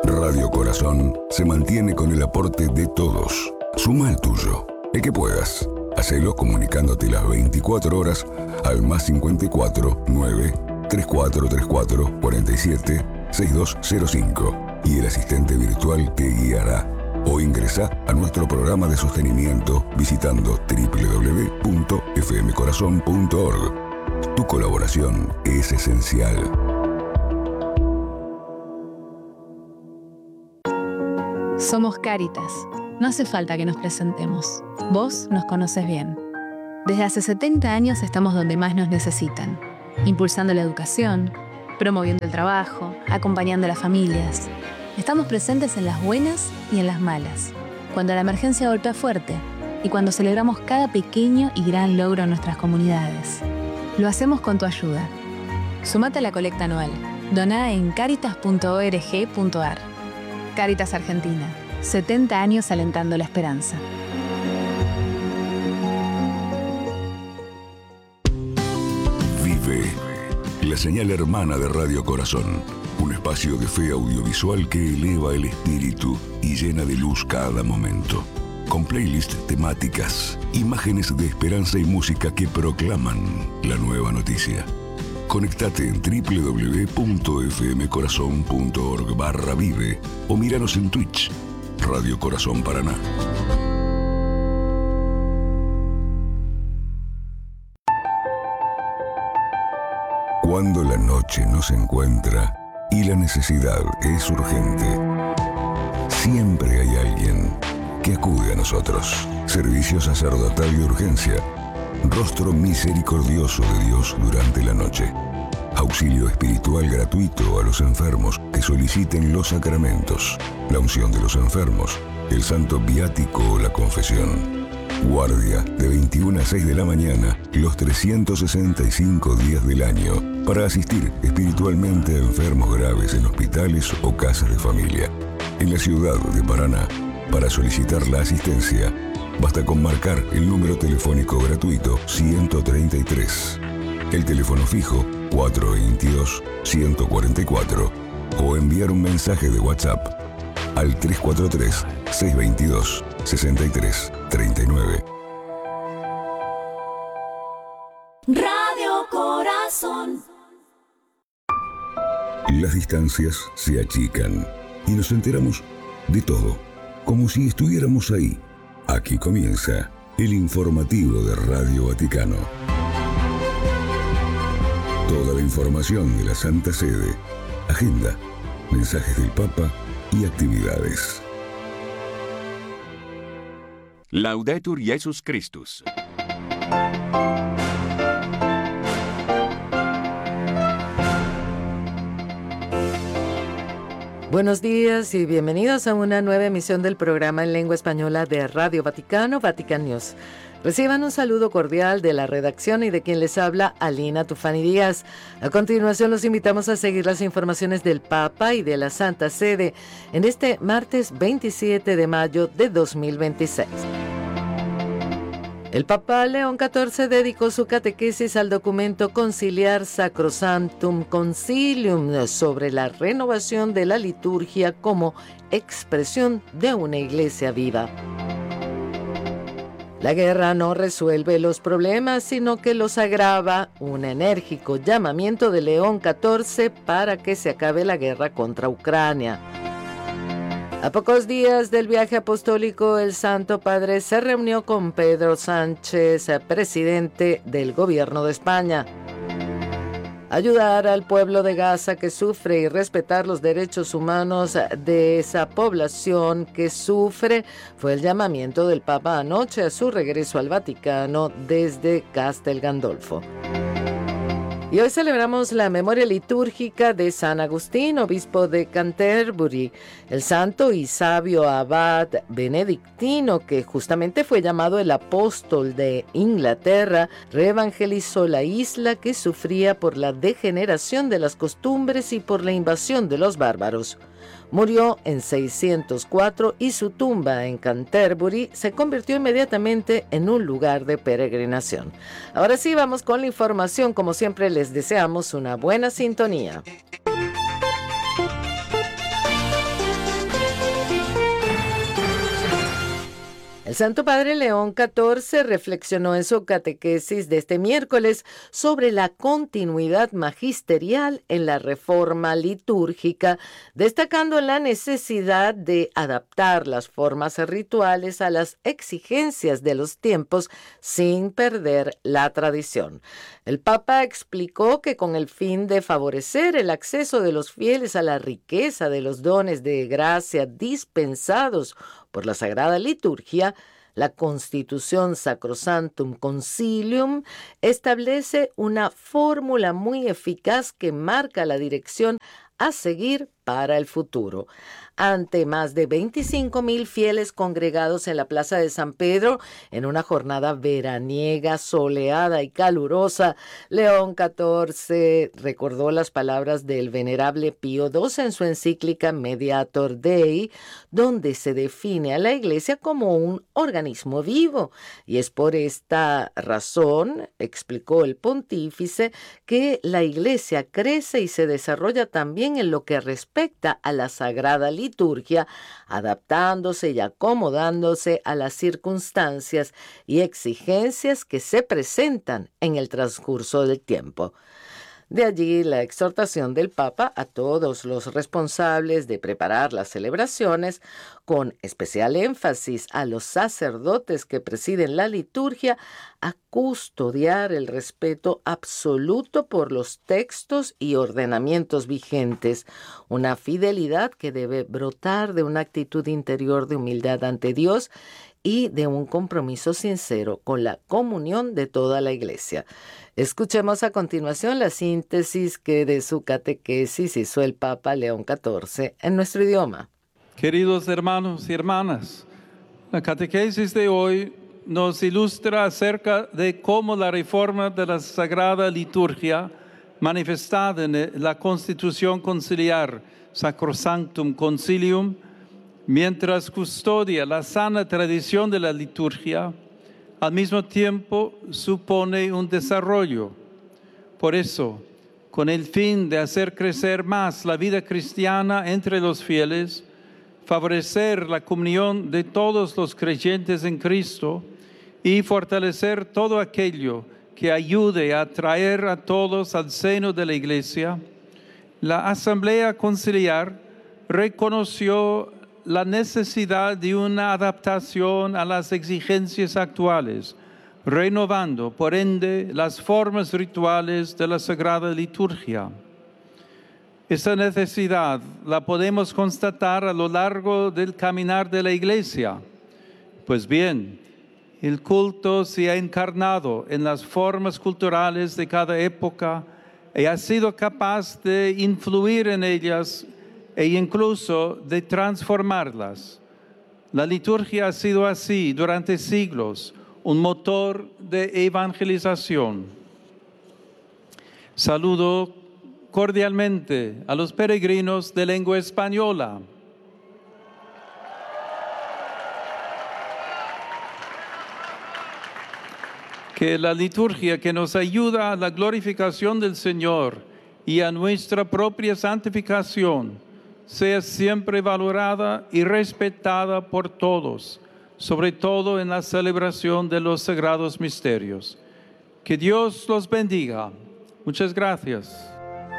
Radio Corazón se mantiene con el aporte de todos. Suma el tuyo, el que puedas. Hacelo comunicándote las 24 horas al +54 9 3434 47 6205 y el asistente virtual te guiará. O ingresá a nuestro programa de sostenimiento visitando www.fmcorazon.org. Tu colaboración es esencial. Somos Cáritas. No hace falta que nos presentemos. Vos nos conoces bien. Desde hace 70 años estamos donde más nos necesitan, impulsando la educación, promoviendo el trabajo, acompañando a las familias. Estamos presentes en las buenas y en las malas, cuando la emergencia golpea fuerte y cuando celebramos cada pequeño y gran logro en nuestras comunidades. Lo hacemos con tu ayuda. Sumate a la colecta anual. Doná en caritas.org.ar. Cáritas Argentina. 70 años alentando la esperanza. Vive, la señal hermana de Radio Corazón. Un espacio de fe audiovisual que eleva el espíritu y llena de luz cada momento. Con playlists temáticas, imágenes de esperanza y música que proclaman la nueva noticia. Conectate en www.fmcorazon.org/vive o míranos en Twitch, Radio Corazón Paraná. Cuando la noche nos encuentra y la necesidad es urgente, siempre hay alguien que acude a nosotros. Servicio sacerdotal de urgencia. Rostro misericordioso de Dios durante la noche. Auxilio espiritual gratuito a los enfermos que soliciten los sacramentos. La unción de los enfermos, el santo viático o la confesión. Guardia de 21 a 6 de la mañana, los 365 días del año, para asistir espiritualmente a enfermos graves en hospitales o casas de familia. En la ciudad de Paraná, para solicitar la asistencia, basta con marcar el número telefónico gratuito 133, el teléfono fijo 422-144 o enviar un mensaje de WhatsApp al 343-622-6339. Radio Corazón. Las distancias se achican y nos enteramos de todo, como si estuviéramos ahí. Aquí comienza el informativo de Radio Vaticano. Toda la información de la Santa Sede, agenda, mensajes del Papa y actividades. Laudetur Jesus Christus. Buenos días y bienvenidos a una nueva emisión del programa en lengua española de Radio Vaticano, Vatican News. Reciban un saludo cordial de la redacción y de quien les habla, Alina Tufani Díaz. A continuación los invitamos a seguir las informaciones del Papa y de la Santa Sede en este martes 27 de mayo de 2026. El Papa León XIV dedicó su catequesis al documento Conciliar Sacrosanctum Concilium sobre la renovación de la liturgia como expresión de una iglesia viva. La guerra no resuelve los problemas, sino que los agrava. Un enérgico llamamiento de León XIV para que se acabe la guerra contra Ucrania. A pocos días del viaje apostólico, el Santo Padre se reunió con Pedro Sánchez, presidente del Gobierno de España. Ayudar al pueblo de Gaza que sufre y respetar los derechos humanos de esa población que sufre fue el llamamiento del Papa anoche a su regreso al Vaticano desde Castel Gandolfo. Y hoy celebramos la memoria litúrgica de San Agustín, obispo de Canterbury, el santo y sabio abad benedictino que justamente fue llamado el apóstol de Inglaterra, reevangelizó la isla que sufría por la degeneración de las costumbres y por la invasión de los bárbaros. Murió en 604 y su tumba en Canterbury se convirtió inmediatamente en un lugar de peregrinación. Ahora sí, vamos con la información. Como siempre, les deseamos una buena sintonía. Santo Padre León XIV reflexionó en su catequesis de este miércoles sobre la continuidad magisterial en la reforma litúrgica, destacando la necesidad de adaptar las formas rituales a las exigencias de los tiempos sin perder la tradición. El Papa explicó que con el fin de favorecer el acceso de los fieles a la riqueza de los dones de gracia dispensados por la Sagrada Liturgia, la Constitución Sacrosanctum Concilium establece una fórmula muy eficaz que marca la dirección a seguir para el futuro. Ante más de 25,000 fieles congregados en la Plaza de San Pedro en una jornada veraniega, soleada y calurosa, León XIV recordó las palabras del venerable Pío XII en su encíclica Mediator Dei, donde se define a la Iglesia como un organismo vivo. Y es por esta razón, explicó el pontífice, que la Iglesia crece y se desarrolla también en lo que respecta a la Sagrada Liturgia, adaptándose y acomodándose a las circunstancias y exigencias que se presentan en el transcurso del tiempo. De allí la exhortación del Papa a todos los responsables de preparar las celebraciones, con especial énfasis a los sacerdotes que presiden la liturgia, a custodiar el respeto absoluto por los textos y ordenamientos vigentes, una fidelidad que debe brotar de una actitud interior de humildad ante Dios y de un compromiso sincero con la comunión de toda la Iglesia. Escuchemos a continuación la síntesis que de su catequesis hizo el Papa León XIV en nuestro idioma. Queridos hermanos y hermanas, la catequesis de hoy nos ilustra acerca de cómo la reforma de la Sagrada Liturgia, manifestada en la Constitución Conciliar Sacrosanctum Concilium, mientras custodia la sana tradición de la liturgia, al mismo tiempo supone un desarrollo. Por eso, con el fin de hacer crecer más la vida cristiana entre los fieles, favorecer la comunión de todos los creyentes en Cristo y fortalecer todo aquello que ayude a atraer a todos al seno de la Iglesia, la Asamblea Conciliar reconoció la necesidad de una adaptación a las exigencias actuales, renovando, por ende, las formas rituales de la Sagrada Liturgia. Esta necesidad la podemos constatar a lo largo del caminar de la Iglesia. Pues bien, el culto se ha encarnado en las formas culturales de cada época y ha sido capaz de influir en ellas e incluso de transformarlas. La liturgia ha sido así durante siglos, un motor de evangelización. Saludo cordialmente a los peregrinos de lengua española. Que la liturgia que nos ayuda a la glorificación del Señor y a nuestra propia santificación sea siempre valorada y respetada por todos, sobre todo en la celebración de los sagrados misterios. Que Dios los bendiga. Muchas gracias.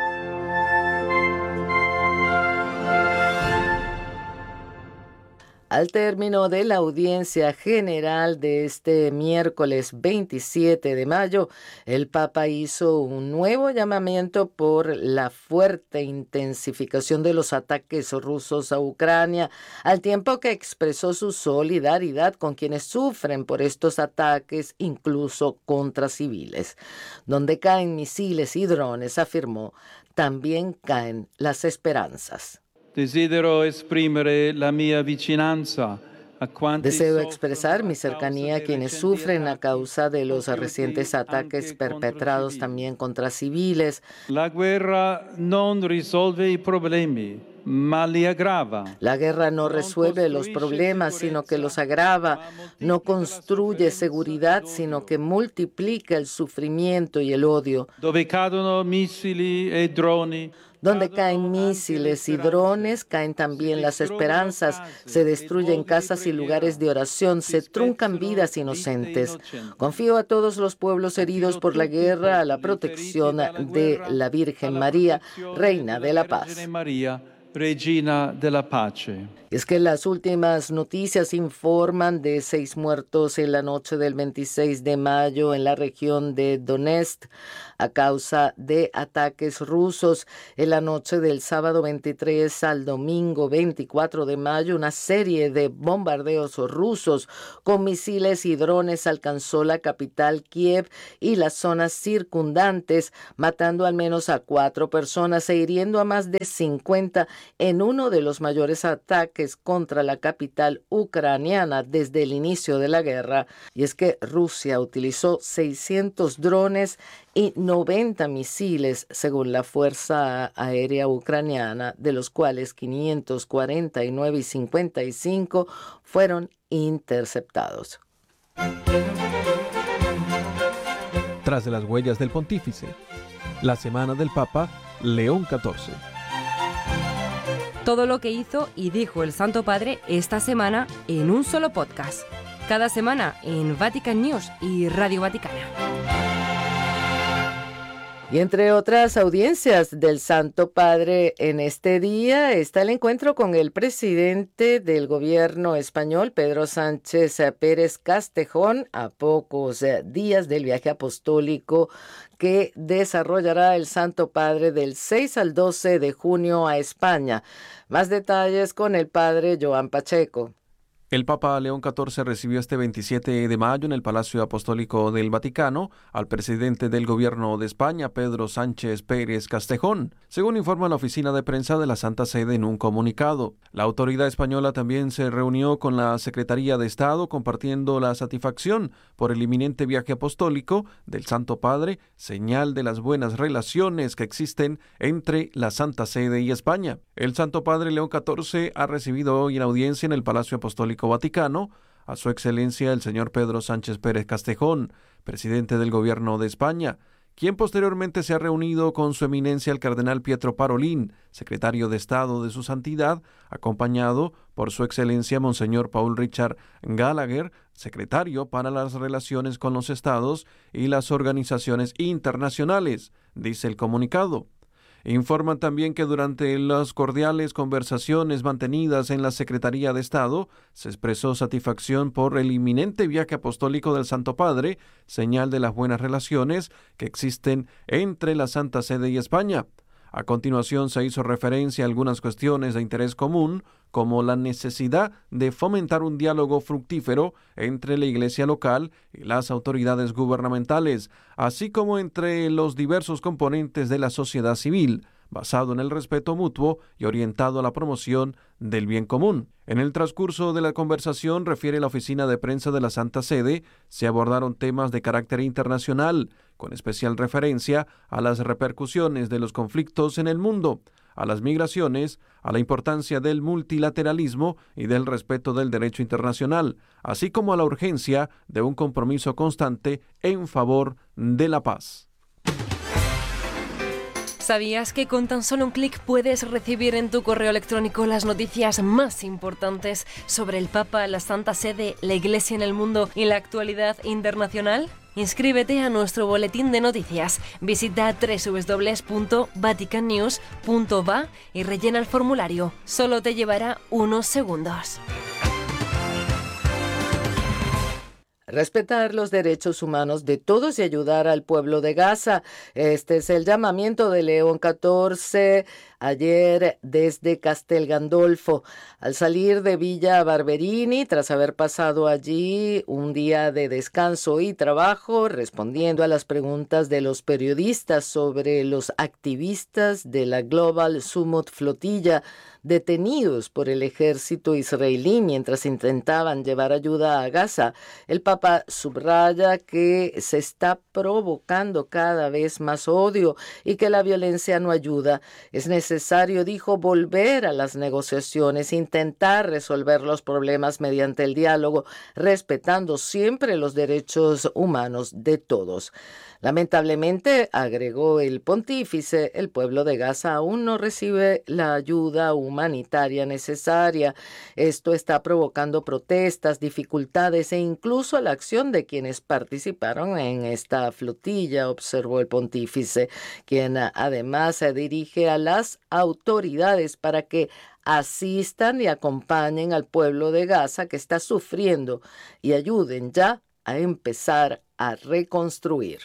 Al término de la audiencia general de este miércoles 27 de mayo, el Papa hizo un nuevo llamamiento por la fuerte intensificación de los ataques rusos a Ucrania, al tiempo que expresó su solidaridad con quienes sufren por estos ataques, incluso contra civiles. Donde caen misiles y drones, afirmó, también caen las esperanzas. Desidero esprimere la mia vicinanza a quanti Deseo expresar mi cercanía a quienes sufren a causa de los recientes ataques perpetrados también contra civiles. La guerra non risolve i problemi, ma li aggrava. La guerra no resuelve los problemas, sino que los agrava. No construye seguridad, sino que multiplica el sufrimiento y el odio. Dove cadono missili e droni. Donde caen misiles y drones, caen también las esperanzas, se destruyen casas y lugares de oración, se truncan vidas inocentes. Confío a todos los pueblos heridos por la guerra a la protección de la Virgen María, Reina de la Paz. Regina de la Pace. Es que las últimas noticias informan de 6 muertos en la noche del 26 de mayo en la región de Donetsk a causa de ataques rusos. En la noche del sábado 23 al domingo 24 de mayo, una serie de bombardeos rusos con misiles y drones alcanzó la capital Kiev y las zonas circundantes, matando al menos a 4 personas e hiriendo a más de 50 en uno de los mayores ataques contra la capital ucraniana desde el inicio de la guerra. Y es que Rusia utilizó 600 drones y 90 misiles, según la Fuerza Aérea Ucraniana, de los cuales 549 y 55 fueron interceptados. Tras de las huellas del pontífice, la semana del Papa León XIV. Todo lo que hizo y dijo el Santo Padre esta semana en un solo podcast. Cada semana en Vatican News y Radio Vaticana. Y entre otras audiencias del Santo Padre en este día está el encuentro con el presidente del gobierno español, Pedro Sánchez Pérez Castejón, a pocos días del viaje apostólico que desarrollará el Santo Padre del 6 al 12 de junio a España. Más detalles con el padre Joan Pacheco. El Papa León XIV recibió este 27 de mayo en el Palacio Apostólico del Vaticano al presidente del Gobierno de España, Pedro Sánchez Pérez Castejón, según informa la oficina de prensa de la Santa Sede en un comunicado. La autoridad española también se reunió con la Secretaría de Estado compartiendo la satisfacción por el inminente viaje apostólico del Santo Padre, señal de las buenas relaciones que existen entre la Santa Sede y España. El Santo Padre León XIV ha recibido hoy en audiencia en el Palacio Apostólico Vaticano a su excelencia el señor Pedro Sánchez Pérez Castejón, presidente del Gobierno de España, quien posteriormente se ha reunido con su eminencia el cardenal Pietro Parolin, secretario de Estado de su Santidad, acompañado por su excelencia Monseñor Paul Richard Gallagher, secretario para las relaciones con los estados y las organizaciones internacionales, dice el comunicado. Informan también que durante las cordiales conversaciones mantenidas en la Secretaría de Estado se expresó satisfacción por el inminente viaje apostólico del Santo Padre, señal de las buenas relaciones que existen entre la Santa Sede y España. A continuación se hizo referencia a algunas cuestiones de interés común, como la necesidad de fomentar un diálogo fructífero entre la Iglesia local y las autoridades gubernamentales, así como entre los diversos componentes de la sociedad civil, basado en el respeto mutuo y orientado a la promoción del bien común. En el transcurso de la conversación, refiere la oficina de prensa de la Santa Sede, se abordaron temas de carácter internacional, con especial referencia a las repercusiones de los conflictos en el mundo, a las migraciones, a la importancia del multilateralismo y del respeto del derecho internacional, así como a la urgencia de un compromiso constante en favor de la paz. ¿Sabías que con tan solo un clic puedes recibir en tu correo electrónico las noticias más importantes sobre el Papa, la Santa Sede, la Iglesia en el mundo y la actualidad internacional? Inscríbete a nuestro boletín de noticias. Visita www.vaticannews.va y rellena el formulario. Solo te llevará unos segundos. Respetar los derechos humanos de todos y ayudar al pueblo de Gaza. Este es el llamamiento de León XIV ayer desde Castel Gandolfo. Al salir de Villa Barberini, tras haber pasado allí un día de descanso y trabajo, respondiendo a las preguntas de los periodistas sobre los activistas de la Global Summit Flotilla detenidos por el ejército israelí mientras intentaban llevar ayuda a Gaza, el Papa subraya que se está provocando cada vez más odio y que la violencia no ayuda. Es necesario necesario, dijo, volver a las negociaciones, intentar resolver los problemas mediante el diálogo, respetando siempre los derechos humanos de todos. Lamentablemente, agregó el pontífice, el pueblo de Gaza aún no recibe la ayuda humanitaria necesaria. Esto está provocando protestas, dificultades e incluso la acción de quienes participaron en esta flotilla, observó el pontífice, quien además se dirige a las autoridades para que asistan y acompañen al pueblo de Gaza que está sufriendo y ayuden ya a empezar a reconstruir.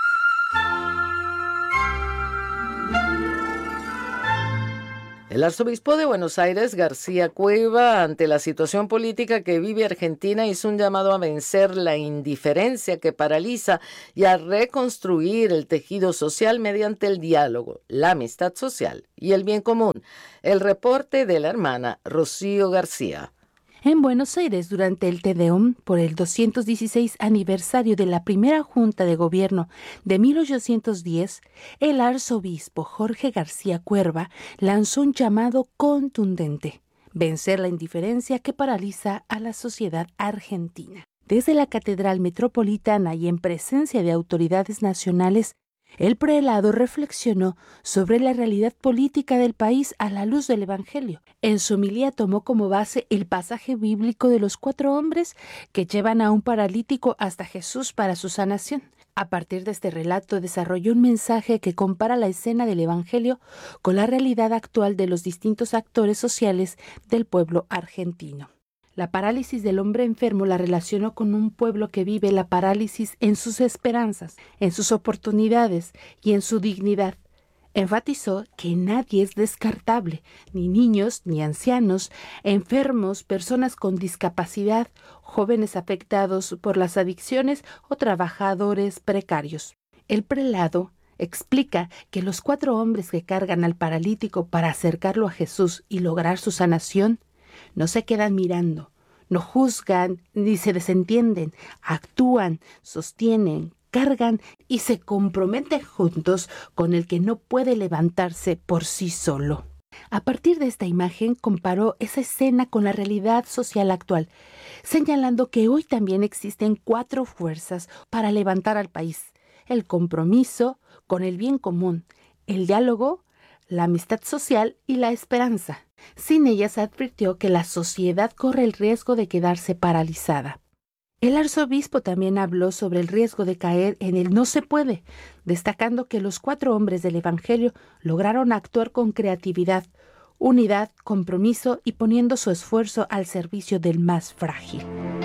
El arzobispo de Buenos Aires, García Cueva, ante la situación política que vive Argentina, hizo un llamado a vencer la indiferencia que paraliza y a reconstruir el tejido social mediante el diálogo, la amistad social y el bien común. El reporte de la hermana Rocío García. En Buenos Aires, durante el Te Deum por el 216 aniversario de la primera Junta de Gobierno de 1810, el arzobispo Jorge García Cuerva lanzó un llamado contundente: vencer la indiferencia que paraliza a la sociedad argentina. Desde la Catedral Metropolitana y en presencia de autoridades nacionales, el prelado reflexionó sobre la realidad política del país a la luz del Evangelio. En su homilía tomó como base el pasaje bíblico de los 4 hombres que llevan a un paralítico hasta Jesús para su sanación. A partir de este relato desarrolló un mensaje que compara la escena del Evangelio con la realidad actual de los distintos actores sociales del pueblo argentino. La parálisis del hombre enfermo la relacionó con un pueblo que vive la parálisis en sus esperanzas, en sus oportunidades y en su dignidad. Enfatizó que nadie es descartable, ni niños, ni ancianos, enfermos, personas con discapacidad, jóvenes afectados por las adicciones o trabajadores precarios. El prelado explica que los 4 hombres que cargan al paralítico para acercarlo a Jesús y lograr su sanación no se quedan mirando, no juzgan ni se desentienden, actúan, sostienen, cargan y se comprometen juntos con el que no puede levantarse por sí solo. A partir de esta imagen comparó esa escena con la realidad social actual, señalando que hoy también existen 4 fuerzas para levantar al país: el compromiso con el bien común, el diálogo, la amistad social y la esperanza. Sin ellas, advirtió que la sociedad corre el riesgo de quedarse paralizada. El arzobispo también habló sobre el riesgo de caer en el no se puede, destacando que los 4 hombres del Evangelio lograron actuar con creatividad, unidad, compromiso y poniendo su esfuerzo al servicio del más frágil.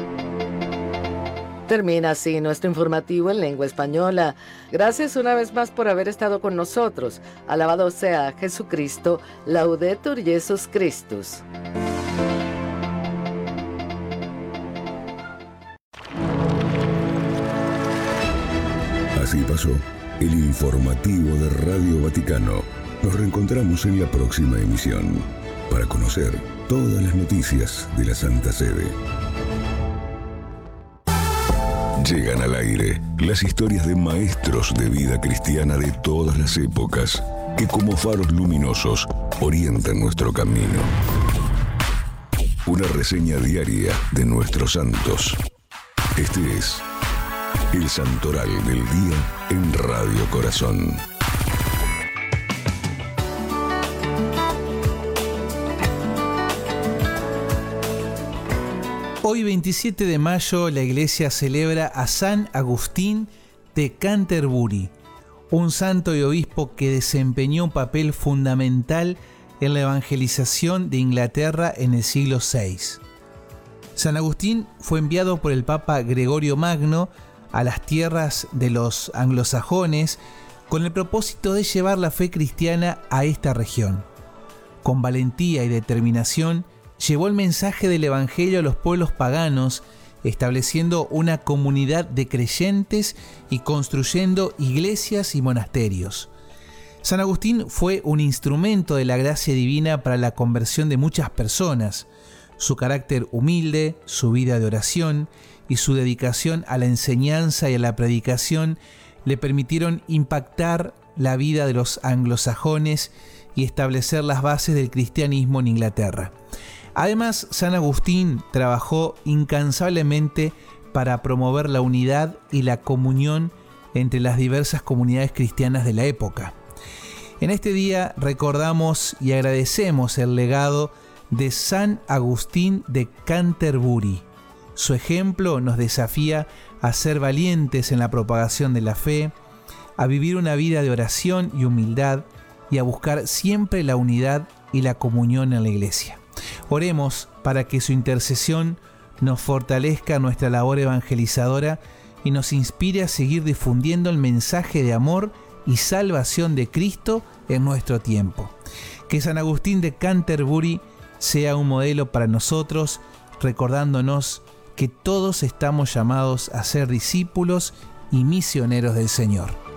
Termina así nuestro informativo en lengua española. Gracias una vez más por haber estado con nosotros. Alabado sea Jesucristo. Laudetur Jesus Christus. Así pasó el informativo de Radio Vaticano. Nos reencontramos en la próxima emisión para conocer todas las noticias de la Santa Sede. Llegan al aire las historias de maestros de vida cristiana de todas las épocas, que como faros luminosos orientan nuestro camino. Una reseña diaria de nuestros santos. Este es el Santoral del Día en Radio Corazón. Hoy 27 de mayo la iglesia celebra a San Agustín de Canterbury, un santo y obispo que desempeñó un papel fundamental en la evangelización de Inglaterra en el siglo VI. San Agustín fue enviado por el Papa Gregorio Magno a las tierras de los anglosajones con el propósito de llevar la fe cristiana a esta región. Con valentía y determinación, llevó el mensaje del Evangelio a los pueblos paganos, estableciendo una comunidad de creyentes y construyendo iglesias y monasterios. San Agustín fue un instrumento de la gracia divina para la conversión de muchas personas. Su carácter humilde, su vida de oración y su dedicación a la enseñanza y a la predicación le permitieron impactar la vida de los anglosajones y establecer las bases del cristianismo en Inglaterra. Además, San Agustín trabajó incansablemente para promover la unidad y la comunión entre las diversas comunidades cristianas de la época. En este día recordamos y agradecemos el legado de San Agustín de Canterbury. Su ejemplo nos desafía a ser valientes en la propagación de la fe, a vivir una vida de oración y humildad y a buscar siempre la unidad y la comunión en la Iglesia. Oremos para que su intercesión nos fortalezca nuestra labor evangelizadora y nos inspire a seguir difundiendo el mensaje de amor y salvación de Cristo en nuestro tiempo. Que San Agustín de Canterbury sea un modelo para nosotros, recordándonos que todos estamos llamados a ser discípulos y misioneros del Señor.